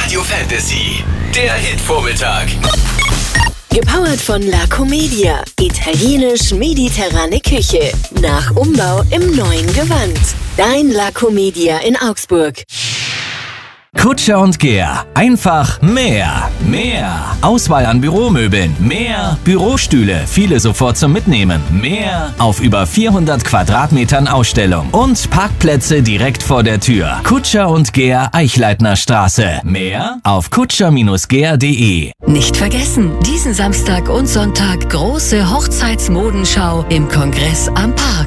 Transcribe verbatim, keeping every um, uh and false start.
Radio Fantasy, der Hitvormittag. Gepowert von La Comedia. Italienisch-mediterrane Küche. Nach Umbau im neuen Gewand. Dein La Comedia in Augsburg. Kutscher und Gehr. Einfach mehr. Mehr. Auswahl an Büromöbeln. Mehr. Bürostühle. Viele sofort zum Mitnehmen. Mehr. Auf über vierhundert Quadratmetern Ausstellung. Und Parkplätze direkt vor der Tür. Kutscher und Gehr, Eichleitner Straße. Mehr auf kutscher Bindestrich gehr punkt de. Nicht vergessen, diesen Samstag und Sonntag große Hochzeitsmodenschau im Kongress am Park.